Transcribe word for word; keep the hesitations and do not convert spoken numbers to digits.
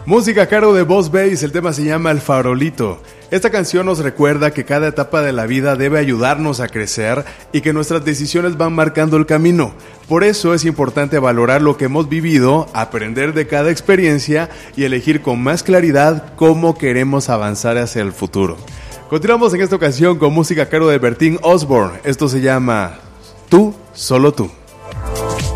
Música a cargo de Boss Bass, el tema se llama El Farolito. Esta canción nos recuerda que cada etapa de la vida debe ayudarnos a crecer y que nuestras decisiones van marcando el camino. Por eso es importante valorar lo que hemos vivido, aprender de cada experiencia y elegir con más claridad cómo queremos avanzar hacia el futuro. Continuamos en esta ocasión con música a cargo de Bertín Osborne. Esto se llama Tú, Solo Tú.